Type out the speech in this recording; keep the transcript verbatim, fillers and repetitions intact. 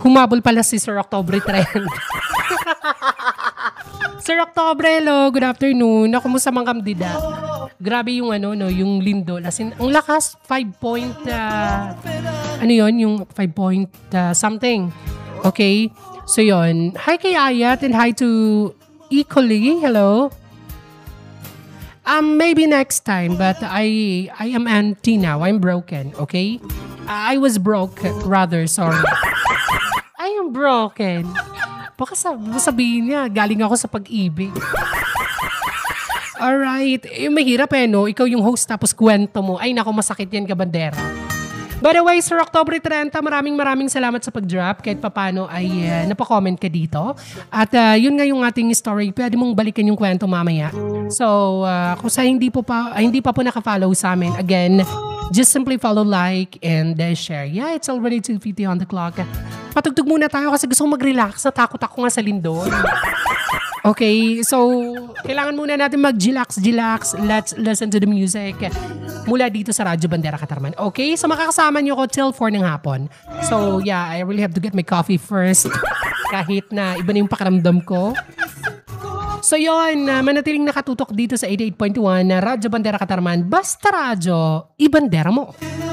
humabol pala si Sir October Trend. Sir October, hello, good afternoon. Ako mo sa mga kamdida. Grabe yung ano, no, yung lindol. As in, ang lakas, five point, uh, ano yon yung five point uh, something. Okay? So yon. Hi kay Ayat and hi to Equally. Hello. Um, maybe next time, but I I am empty now. I'm broken, okay? I was broke, rather, sorry. I am broken. Baka sabihin niya, galing ako sa pag-ibig. Alright. Eh, mahirap eh, no? Ikaw yung host tapos kwento mo. Ay, naku, masakit yan, kabandera. By the way, Sir October thirty, maraming maraming salamat sa pag-drop. Kahit papano ay uh, napakomment ka dito. At uh, yun nga yung ating story. Pwede mong balikan yung kwento mamaya. So, uh, kung sa hindi, po pa, uh, hindi pa po nakafollow sa amin, again, just simply follow, like, and uh, share. Yeah, it's already two fifty on the clock. Patugtog muna tayo kasi gusto kong mag-relax. Natakot ako nga sa lindol. Okay, so kailangan muna natin mag-relax-relax. Let's listen to the music mula dito sa Radyo Bandera Katarman. Okay, so makakasama niyo ko till four ng hapon. So yeah, I really have to get my coffee first. Kahit na iba na yung pakiramdam ko. So yun, uh, manatiling nakatutok dito sa eighty-eight point one na Radyo Bandera Katarman. Basta radyo, ibandera mo.